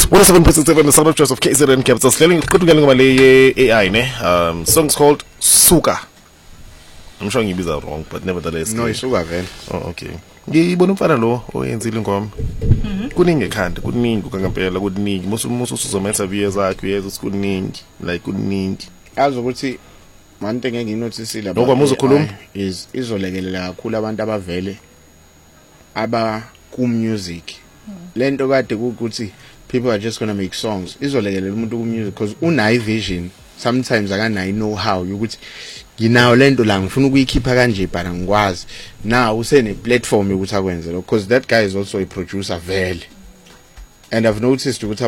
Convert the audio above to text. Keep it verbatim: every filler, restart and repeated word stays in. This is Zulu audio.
one oh seven point seven the sound of choice of K Z N Capital. Scaling kutukela ngoma le A I ne. Um song's called Suka. I'm sure ngibiza wrong but nevertheless. No, isuka vele. Oh okay. Ngibona umfana lo oyenzile ingoma. Mhm. Kuningi ekhanda, kuningi ukangampela kuningi. Musu musu uzoma interview zakhe uyeza kuningi like kuningi. Yazi ukuthi manje ngeke nginothisi lapha. Lokho muzokhuluma is izolekelela kakhulu abantu abavele aba ku music. Lento kade ukuthi people are just going to make songs. Izolekelela umuntu ku music because unayi vision. Sometimes akanayi know how ukuthi nginayo lento la ngifuna ukuyikhipha kanje bhala ngikwazi. Now usene platform ukuthi akwenze lokho because that guy is also a producer vele. And I've noticed ukuthi